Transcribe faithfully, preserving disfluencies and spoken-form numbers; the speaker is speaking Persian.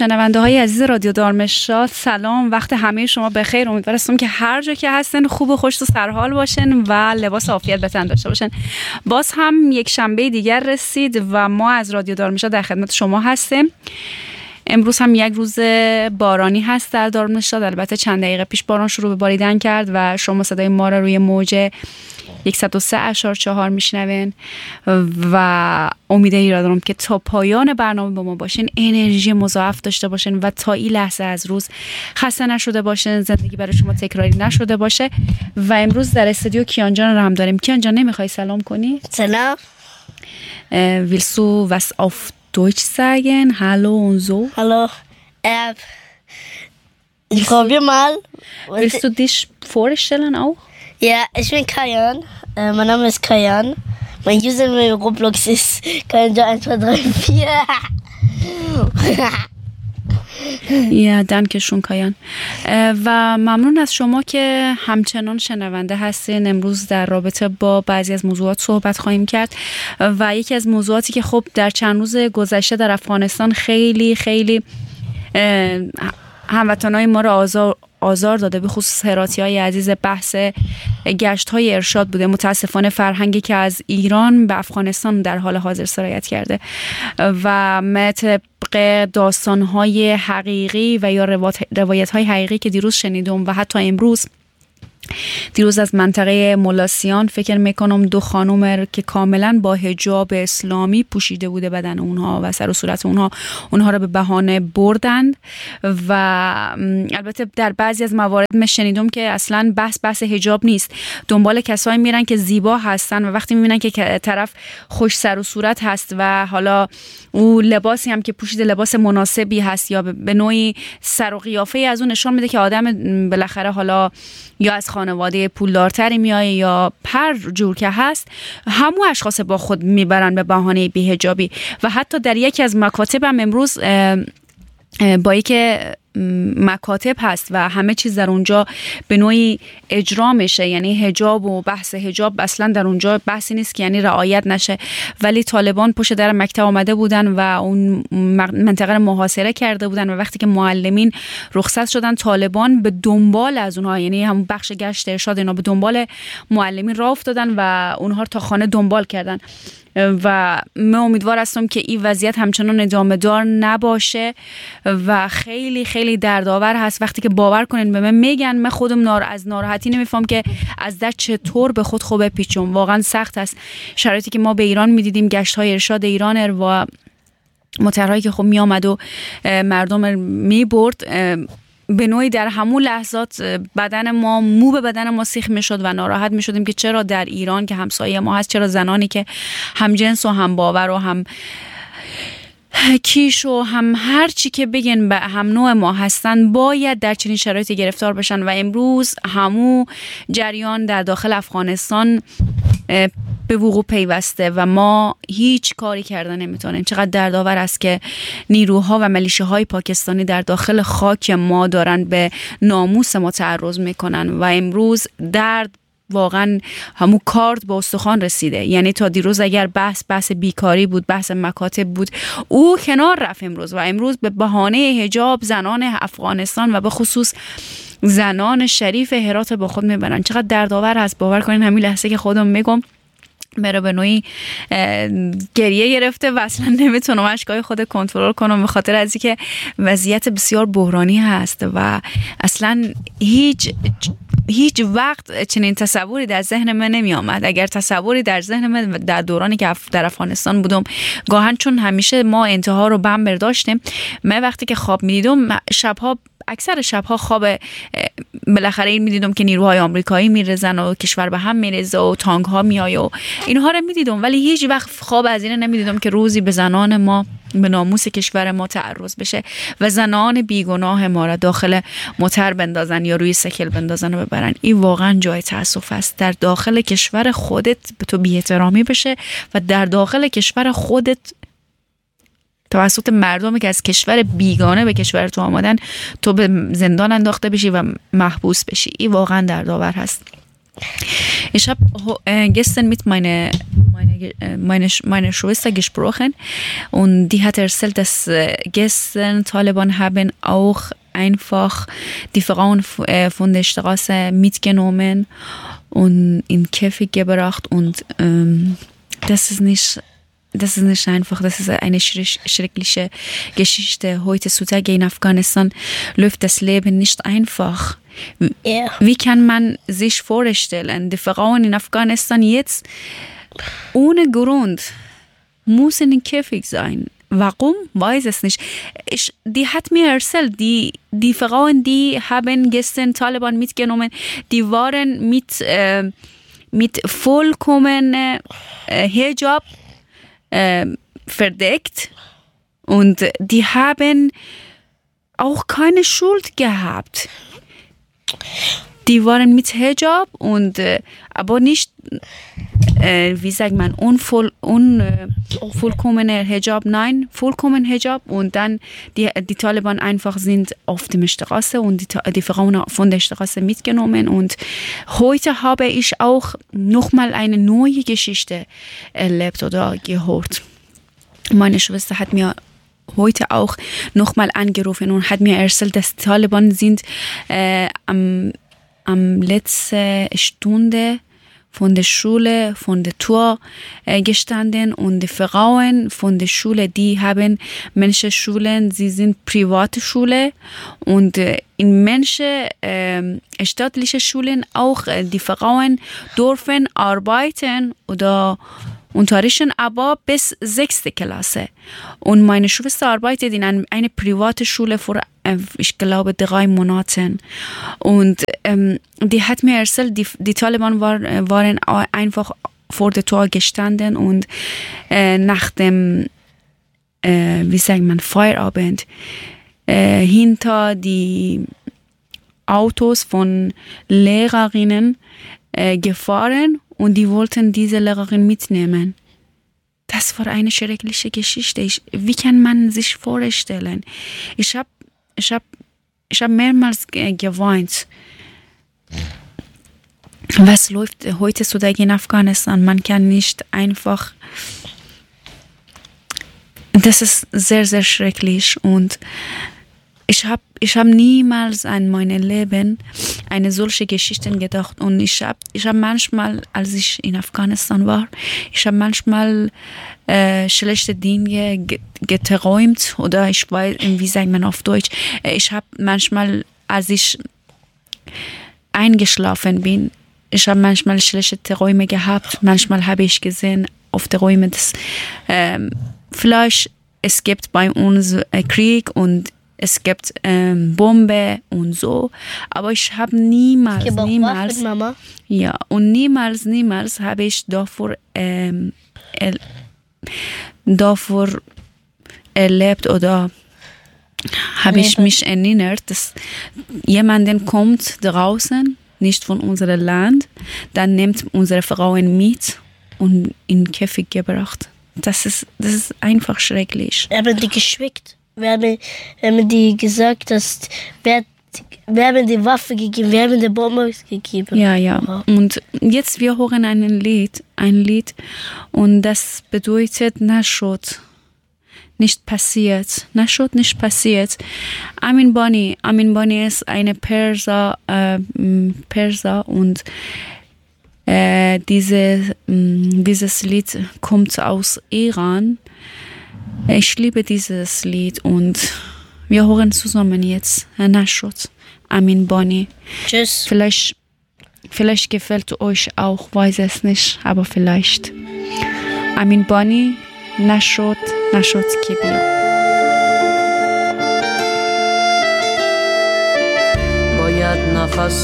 شنونده های عزیز رادیو دارمشاد، سلام، وقت همه شما بخیر. امیدوارم که هر جا که هستن خوب و خوش و سرحال باشن و لباس عافیت به تن داشته باشن. باز هم یک شنبه دیگر رسید و ما از رادیو دارمشاد در خدمت شما هستیم. امروز هم یک روز بارانی هست در دارمشاد. البته چند دقیقه پیش باران شروع به باریدن کرد و شما صدای ما را روی موج صد و سه اشار چهار میشنوین و امید ای را دارم که تا پایان برنامه با ما باشین، انرژی مضاعف داشته باشین و تا این لحظه از روز خسته نشده باشین، زندگی برای شما تکراری نشده باشه. و امروز در استودیو کیان جان را هم داریم. کیان جان، نمیخوای سلام کنی؟ سلام. Willst du was auf Deutsch sagen? Hallo und so. Hallo. Äh, ich probiere mal. Willst du dich vorstellen auch? Ja, ich bin Kajan. Äh, mein Name ist Kajan. Mein Username in Roblox ist Kajan eins zwei drei vier. یا دمکشون کایان. و ممنون از شما که همچنان شنونده هستین. امروز در رابطه با بعضی از موضوعات صحبت خواهیم کرد و یکی از موضوعاتی که خب در چند روز گذشته در افغانستان خیلی خیلی هموطنای ما را آزار آزار داده، به خصوص هراتی‌های عزیز، بحث گشت‌های ارشاد بوده. متاسفانه فرهنگی که از ایران به افغانستان در حال حاضر سرایت کرده و طبق داستان‌های حقیقی و یا روایت‌های حقیقی که دیروز شنیدم و حتی امروز دیروز از منطقه ملاسیان فکر میکنم دو خانم که کاملا با حجاب اسلامی پوشیده بوده بدن اونها و سر و صورت اونها اونها را به بهانه بردند و البته در بعضی از موارد من شنیدم که اصلا بحث بحث حجاب نیست، دنبال کسایی میرن که زیبا هستن و وقتی میبینن که طرف خوش سر و صورت هست و حالا او لباسی هم که پوشیده لباس مناسبی هست یا به نوعی سر و قیافه از اون نشان میده که آدم بالاخره حالا یا از خانواده پولدارتری میایه یا هر جور که هست، همون اشخاص با خود میبرن به بهانه بی‌حجابی. و حتی در یکی از مکاتب هم امروز با یک مکاتب هست و همه چیز در اونجا به نوعی اجرا میشه، یعنی حجاب و بحث حجاب اصلا در اونجا بحثی نیست که یعنی رعایت نشه، ولی طالبان پشت در مکتب آمده بودن و اون منطقه رو محاصره کرده بودن و وقتی که معلمین رخصت شدن، طالبان به دنبال از اونها، یعنی هم بخش گشت ارشاد اینا به دنبال معلمین راه افتادن و اونها رو تا خانه دنبال کردن. و من امیدوار هستم که این وضعیت همچنان ادامه دار نباشه و خیلی خیلی دردآور هست وقتی که باور کنین به من میگن، من خودم نار از ناراحتی نمیفهم که از در چطور به خود خوبه پیچم. واقعا سخت است شرایطی که ما به ایران میدیدیم، گشت های ارشاد ایران و مطرحایی که خب می آمد و مردم می برد، به نوعی در همون لحظات بدن ما مو به بدن ما سیخ می شد و ناراحت می شدیم که چرا در ایران که همسایه ما هست، چرا زنانی که هم جنس و هم باور و هم کیش و هم هر چی که بگن به هم نوع ما هستن باید در چنین شرایطی گرفتار بشن. و امروز همون جریان در داخل افغانستان به وقوع پیوسته و ما هیچ کاری کردن نمیتونیم. چقدر دردآور است که نیروها و ملیشه‌های پاکستانی در داخل خاک ما دارن به ناموس ما تعرض میکنن و امروز درد واقعا همون کارد به استخوان رسیده. یعنی تا دیروز اگر بحث بحث بیکاری بود، بحث مکاتب بود، او کنار رفت امروز و امروز به بهانه حجاب زنان افغانستان و به خصوص زنان شریف هرات با خود میبرن. چقدر دردآور هست. باور کنین همین لحظه که خودم میگم مرا به نوعی گریه گرفته و اصلا نمیتونم اشکای خود کنترل کنم به خاطر از اینکه وضعیت بسیار بحرانی هست و اصلا هیچ هیچ وقت چنین تصوری در ذهن من نمی آمد. اگر تصوری در ذهن من در دورانی که در افغانستان بودم، گاهن چون همیشه ما انتها رو بم برداشتیم، من وقتی که خواب می دیدم شبها اکثر شبها خواب بالاخره این میدیدم که نیروهای آمریکایی میرزن و کشور به هم میرزه و تانک ها میای و اینها رو میدیدم، ولی هیچ وقت خواب از این نمیدیدم که روزی به زنان ما، به ناموس کشور ما تعرض بشه و زنان بیگناه ما را داخل موتر بندازن یا روی سکل بندازن و ببرن. این واقعا جای تأسف است. در داخل کشور خودت به تو بی احترامی بشه و در داخل کشور خودت توسط مردمی که از کشور بیگانه به کشور تو آمدن تو به زندان انداخته بشی و محبوس بشی. این واقعا دردآور هست. Ich habe gestern mit meiner meine, meine, meine Schwester gesprochen und die hat erzählt, dass gestern Taliban haben auch einfach die Frauen von der Straße mitgenommen und in Käfig gebracht und ähm, das ist nicht das ist nicht einfach, das ist eine schreckliche Geschichte. Heutzutage in Afghanistan läuft das Leben nicht einfach. Yeah. Wie kann man sich vorstellen, die Frauen in Afghanistan jetzt ohne Grund müssen im Käfig sein? Warum? Weiß es nicht. Ich, die hat mir erzählt, die, die Frauen, die haben gestern Taliban mitgenommen, die waren mit, äh, mit vollkommenem äh, Hijab äh, verdeckt und die haben auch keine Schuld gehabt. Die waren mit Hijab und äh, aber nicht, äh, wie sagt man, unvoll, un, äh, vollkommener Hijab, nein, vollkommen Hijab und dann die, die Taliban einfach sind auf der Straße und die, die Frauen von der Straße mitgenommen und heute habe ich auch nochmal eine neue Geschichte erlebt oder gehört. Meine Schwester hat mir heute auch nochmal angerufen und hat mir erzählt, dass die Taliban sind äh, am, am letzten Stunde von der Schule, von der Tür äh, gestanden und die Frauen von der Schule, die haben manche Schulen, sie sind private Schule und äh, in manche äh, staatliche Schulen auch äh, die Frauen dürfen arbeiten oder unterrichten, aber bis sechste Klasse. Und meine Schwester arbeitet in einem, eine private Schule vor, äh, ich glaube, drei Monaten. Und ähm, die hat mir erzählt, die, die Taliban war, waren einfach vor der Tür gestanden und äh, nach dem, äh, wie sagt man, Feierabend, äh, hinter die Autos von Lehrerinnen äh, gefahren und die wollten diese Lehrerin mitnehmen. Das war eine schreckliche Geschichte. Ich, wie kann man sich vorstellen? Ich habe ich hab, ich hab mehrmals ge- geweint. Was läuft heutzutage in Afghanistan? Man kann nicht einfach... Das ist sehr, sehr schrecklich und ich habe ich hab niemals an mein Leben eine solche Geschichte gedacht und ich habe ich hab manchmal, als ich in Afghanistan war, ich habe manchmal äh, schlechte Dinge ge- geträumt oder ich weiß, wie sagt man auf Deutsch, ich habe manchmal, als ich eingeschlafen bin, ich habe manchmal schlechte Träume gehabt, manchmal habe ich gesehen auf den Träumen, dass ähm, vielleicht es gibt bei uns äh, Krieg und es gibt ähm, Bombe und so, aber ich habe niemals, ich niemals, mit Mama. Ja, und niemals, niemals habe ich davor, ähm, er, davor erlebt oder habe ich mich erinnert, dass jemanden kommt draußen, nicht von unserem Land, dann nimmt unsere Frauen mit und in den Käfig gebracht. Das ist, das ist einfach schrecklich. Haben die geschwickt? Wir haben, wir haben die gesagt, dass wir, wir haben die Waffe gegeben, wir haben die Bombe gegeben. Ja, ja. Oh. Und jetzt wir hören ein Lied, ein Lied und das bedeutet Nashot. Nicht passiert. Nashot nicht passiert. Amin Bani. Amin Bani ist eine Perser, äh, Perser und äh, diese, mh, dieses Lied kommt aus Iran. Ich liebe dieses Lied und wir hören zusammen jetzt Nashot, Amin Bani. Tschüss. Vielleicht, vielleicht gefällt euch auch, weiß es nicht, aber vielleicht. Amin Bani, Nashot, Nashot Kibia. باید نفس